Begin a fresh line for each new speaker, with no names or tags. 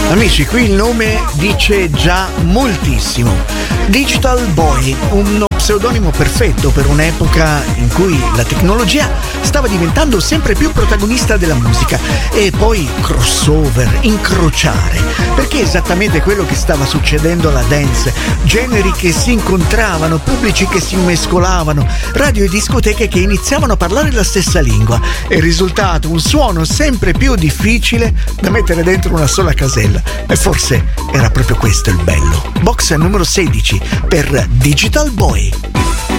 Amici, qui il nome dice già moltissimo. Digital Boy, uno pseudonimo perfetto per un'epoca in cui la tecnologia stava diventando sempre più protagonista della musica. E poi crossover, incrociare, perché è esattamente quello che stava succedendo alla dance. Generi che si incontravano, pubblici che si mescolavano, radio e discoteche che iniziavano a parlare la stessa lingua. E il risultato, un suono sempre più difficile da mettere dentro una sola casella. E forse era proprio questo il bello. Box numero 16 per Digital Boy.